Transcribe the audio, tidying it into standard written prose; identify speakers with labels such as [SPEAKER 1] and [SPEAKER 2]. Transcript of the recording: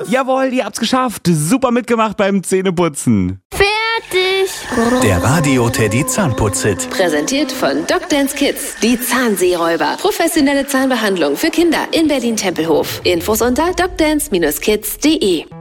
[SPEAKER 1] Jawohl, ihr habt's geschafft. Super mitgemacht beim Zähneputzen.
[SPEAKER 2] Fertig.
[SPEAKER 3] Der Radio-Teddy Zahnputz-Hit.
[SPEAKER 4] Präsentiert von Dr. Kids. Die Zahnseeräuber. Professionelle Zahnbehandlung für Kinder in Berlin-Tempelhof. Infos unter docdance-kids.de.